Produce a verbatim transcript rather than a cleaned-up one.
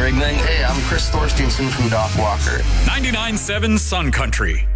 Ignite. Hey, I'm Chris Thorstensen from Doc Walker. ninety-nine point seven Sun Country.